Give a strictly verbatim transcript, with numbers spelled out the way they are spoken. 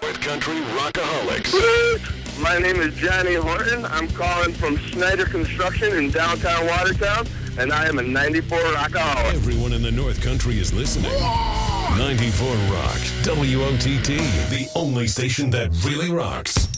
North Country Rockaholics. My name is Johnny Horton. I'm calling from Snyder Construction in downtown Watertown, and I am a ninety-four Rockaholic. Everyone in the North Country is listening. ninety-four Rock, W O T T, the only station that really rocks.